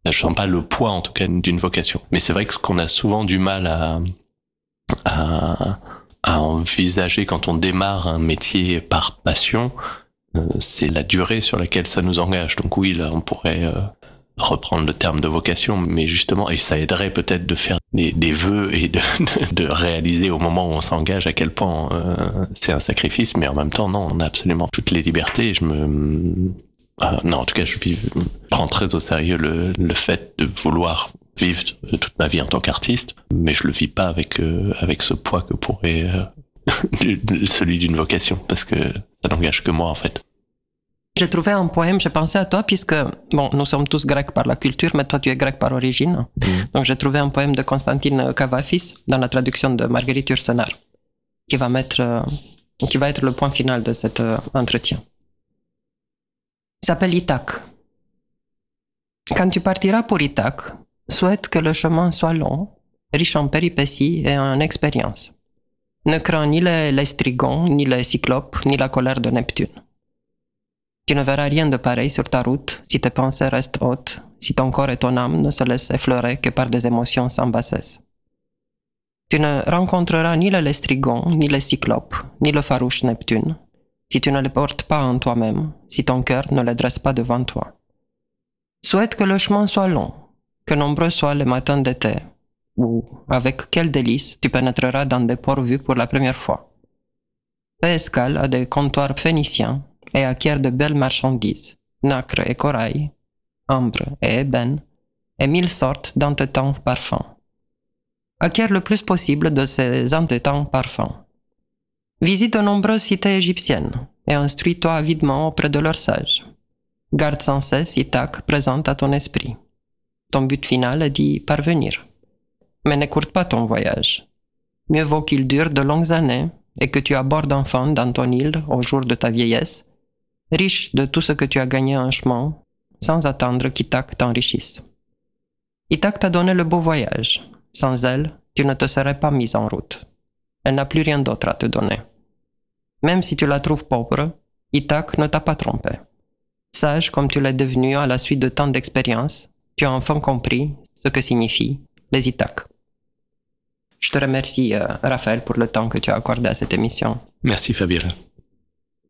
Je sens pas le poids, en tout cas, d'une vocation. Mais c'est vrai que ce qu'on a souvent du mal à envisager quand on démarre un métier par passion, c'est la durée sur laquelle ça nous engage. Donc oui, là, on pourrait reprendre le terme de vocation, mais justement, et ça aiderait peut-être de faire des vœux et de réaliser au moment où on s'engage à quel point c'est un sacrifice, mais en même temps, non, on a absolument toutes les libertés. Non, en tout cas, je prends très au sérieux le fait de vouloir vivre toute ma vie en tant qu'artiste, mais je le vis pas avec ce poids que pourrait celui d'une vocation, parce que ça n'engage que moi, en fait. J'ai trouvé un poème, j'ai pensé à toi, puisque, bon, nous sommes tous grecs par la culture, mais toi, tu es grec par origine. Donc, j'ai trouvé un poème de Constantine Cavafis, dans la traduction de Marguerite Yourcenar, qui va être le point final de cet entretien. Il s'appelle Ithaque. Quand tu partiras pour Ithaque, souhaite que le chemin soit long, riche en péripéties et en expériences. Ne crains ni les Lestrigons, ni les Cyclopes, ni la colère de Neptune. Tu ne verras rien de pareil sur ta route si tes pensées restent hautes, si ton corps et ton âme ne se laissent effleurer que par des émotions sans bassesse. Tu ne rencontreras ni les Lestrigons, ni les Cyclopes, ni le farouche Neptune, si tu ne les portes pas en toi-même, si ton cœur ne les dresse pas devant toi. Souhaite que le chemin soit long, que nombreux soient les matins d'été, où, avec quel délice, tu pénétreras dans des ports vus pour la première fois. Fais escale à des comptoirs phéniciens et acquiert de belles marchandises, nacre et corail, ambre et ébène, et 1000 sortes d'entêtants parfums. Acquiert le plus possible de ces entêtants parfums. Visite de nombreuses cités égyptiennes et instruis-toi avidement auprès de leurs sages. Garde sans cesse Ithaque présente à ton esprit. Ton but final est d'y parvenir. Mais n'écourte pas ton voyage. Mieux vaut qu'il dure de longues années et que tu abordes enfin dans ton île au jour de ta vieillesse, riche de tout ce que tu as gagné en chemin, sans attendre qu'Ithaque t'enrichisse. Ithaque t'a donné le beau voyage. Sans elle, tu ne te serais pas mise en route. Elle n'a plus rien d'autre à te donner. Même si tu la trouves pauvre, Ithaque ne t'a pas trompé. Sage comme tu l'es devenu à la suite de tant d'expériences, tu as enfin compris ce que signifient les Ithaques. Je te remercie, Raphaël, pour le temps que tu as accordé à cette émission. Merci, Fabiola.